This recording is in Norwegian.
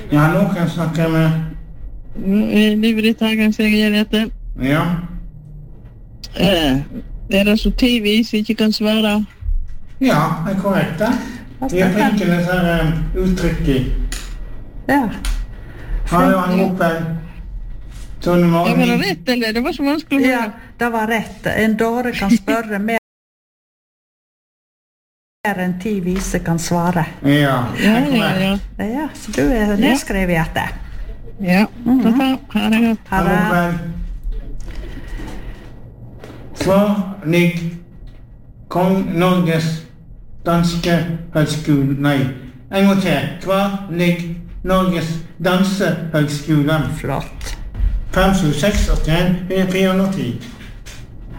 Ja, hallo, kan jeg snakke med? Livet Hagen, sier jeg heter. Ja. Det så tidvis ikke kan svare? Ja, det korrekt det. Vi fikk det her uttrykket. Ja. Har du han oppe? Så det var det rett, eller? Det var så vanskelig å Ja, det var rett. En dåre kan spørre mer enn 10 vise kan svare. Ja, Ja, så du nedskrevet i etter. Ja, ha det godt. Ha det. Hva ligger Kong Norges danske høgskole? Nei, en gang til. Hva ligger Norges dansehøgskole? Flott. 5, 7, 6, 81, 410.